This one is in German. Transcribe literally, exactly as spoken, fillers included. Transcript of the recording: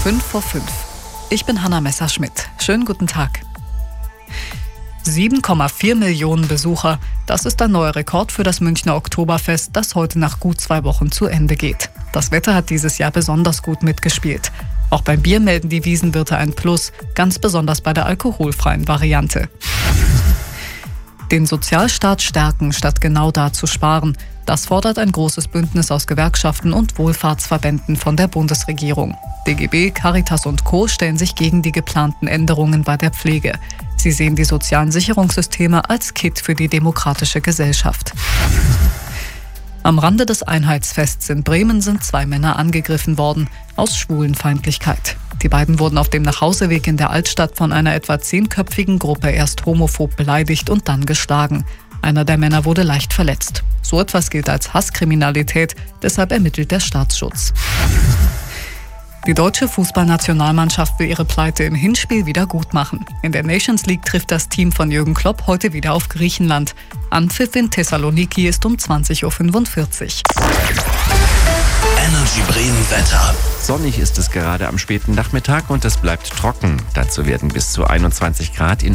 fünf vor fünf. Ich bin Hanna Messerschmidt. Schönen guten Tag. sieben Komma vier Millionen Besucher. Das ist ein neuer Rekord für das Münchner Oktoberfest, das heute nach gut zwei Wochen zu Ende geht. Das Wetter hat dieses Jahr besonders gut mitgespielt. Auch beim Bier melden die Wiesenwirte ein Plus, ganz besonders bei der alkoholfreien Variante. Den Sozialstaat stärken, statt genau da zu sparen. Das fordert ein großes Bündnis aus Gewerkschaften und Wohlfahrtsverbänden von der Bundesregierung. D G B, Caritas und Co. stellen sich gegen die geplanten Änderungen bei der Pflege. Sie sehen die sozialen Sicherungssysteme als Kitt für die demokratische Gesellschaft. Am Rande des Einheitsfests in Bremen sind zwei Männer angegriffen worden, aus Schwulenfeindlichkeit. Die beiden wurden auf dem Nachhauseweg in der Altstadt von einer etwa zehnköpfigen Gruppe erst homophob beleidigt und dann geschlagen. Einer der Männer wurde leicht verletzt. So etwas gilt als Hasskriminalität, deshalb ermittelt der Staatsschutz. Die deutsche Fußballnationalmannschaft will ihre Pleite im Hinspiel wieder gut machen. In der Nations League trifft das Team von Jürgen Klopp heute wieder auf Griechenland. Anpfiff in Thessaloniki ist um zwanzig Uhr fünfundvierzig. Energy Bremen Wetter. Sonnig ist es gerade am späten Nachmittag und es bleibt trocken. Dazu werden bis zu einundzwanzig Grad in